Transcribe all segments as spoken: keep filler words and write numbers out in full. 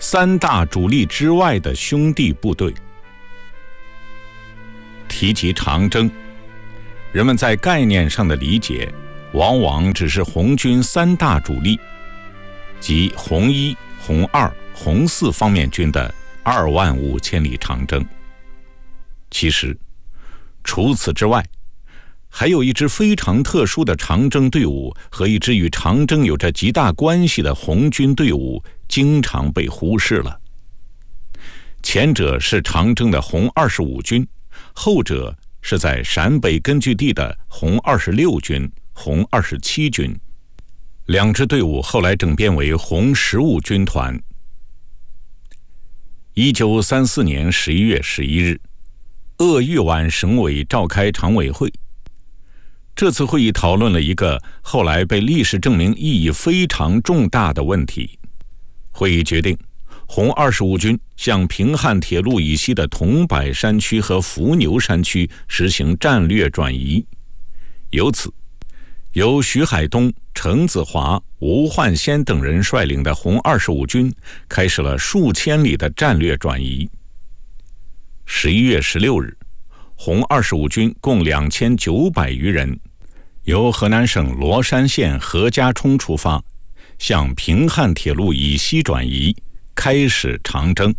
三大主力之外的兄弟部队。提及长征，人们在概念上的理解往往只是红军三大主力，即红一、红二、红四方面军的二万五千里长征。其实除此之外，还有一支非常特殊的长征队伍和一支与长征有着极大关系的红军队伍经常被忽视了。前者是长征的红二十五军，后者是在陕北根据地的红二十六军、红二十七军。两支队伍后来整编为红十五军团。一九三四年十一月十一日，鄂豫皖省委召开常委会。这次会议讨论了一个后来被历史证明意义非常重大的问题。会议决定，红二十五军向平汉铁路以西的桐柏山区和伏牛山区实行战略转移。由此，由徐海东、程子华、吴焕先等人率领的红二十五军开始了数千里的战略转移。十一月十六日，红二十五军共两千九百余人，由河南省罗山县何家冲出发，向平汉铁路以西转移，开始长征。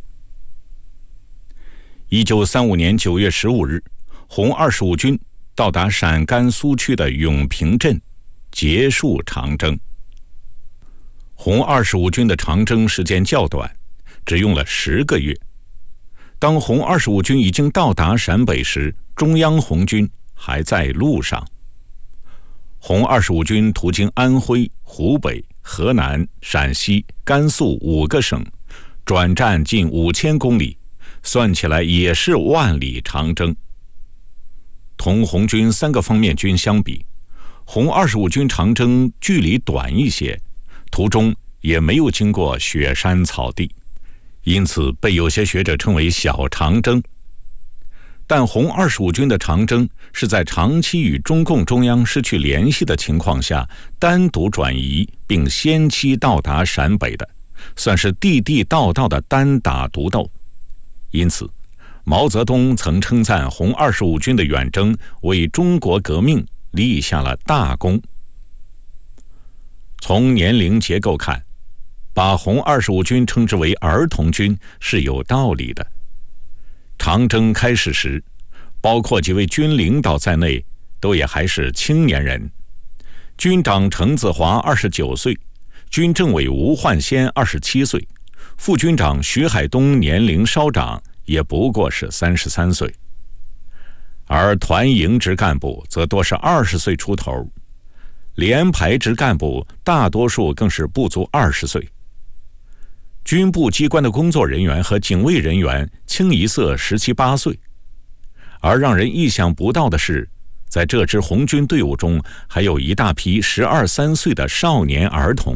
一九三五年九月十五日，红二十五军到达陕甘苏区的永平镇，结束长征。红二十五军的长征时间较短，只用了十个月。当红二十五军已经到达陕北时，中央红军还在路上。红二十五军途经安徽、湖北、河南、陕西、甘肃五个省，转战近五千公里，算起来也是万里长征。同红军三个方面军相比，红二十五军长征距离短一些，途中也没有经过雪山草地，因此被有些学者称为小长征。但红二十五军的长征是在长期与中共中央失去联系的情况下单独转移并先期到达陕北的，算是地地道道的单打独斗。因此毛泽东曾称赞红二十五军的远征为中国革命立下了大功。从年龄结构看，把红二十五军称之为儿童军是有道理的。长征开始时，包括几位军领导在内，都也还是青年人。军长程子华二十九岁，军政委吴焕先二十七岁，副军长徐海东年龄稍长，也不过是三十三岁。而团营职干部则多是二十岁出头，连排职干部大多数更是不足二十岁。军部机关的工作人员和警卫人员清一色十七八岁，而让人意想不到的是，在这支红军队伍中还有一大批十二三岁的少年儿童。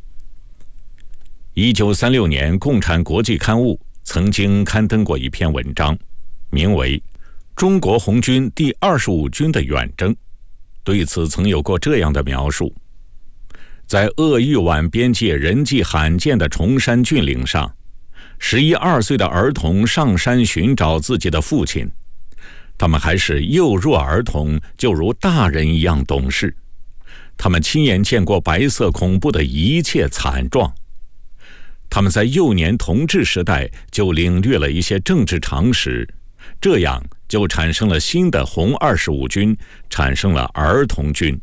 一九三六年，《共产国际刊物》曾经刊登过一篇文章，名为《中国红军第二十五军的远征》，对此曾有过这样的描述：在鄂豫皖边界人迹罕见的崇山峻岭上，十一二岁的儿童上山寻找自己的父亲，他们还是幼弱儿童，就如大人一样懂事。他们亲眼见过白色恐怖的一切惨状，他们在幼年童稚时代就领略了一些政治常识，这样就产生了新的红二十五军，产生了儿童军。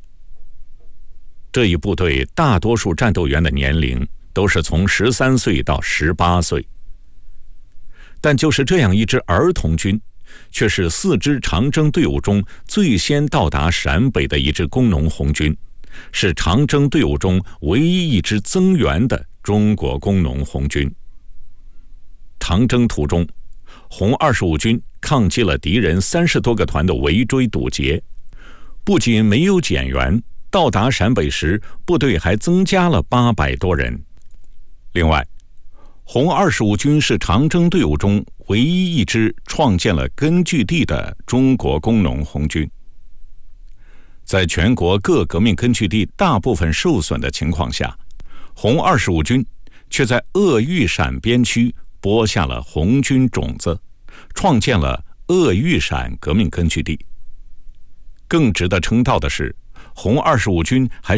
这一部队大多数战斗员的年龄都是从十三岁到十八岁，但就是这样一支儿童军，却是四支长征队伍中最先到达陕北的一支工农红军，是长征队伍中唯一一支增援的中国工农红军。长征途中，红二十五军抗击了敌人三十多个团的围追堵截，不仅没有减员，到达陕北时，部队还增加了八百多人。另外，红二十五军是长征队伍中唯一一支创建了根据地的中国工农红军。在全国各革命根据地大部分受损的情况下，红二十五军却在鄂豫陕边区播下了红军种子，创建了鄂豫陕革命根据地。更值得称道的是，红二十五军还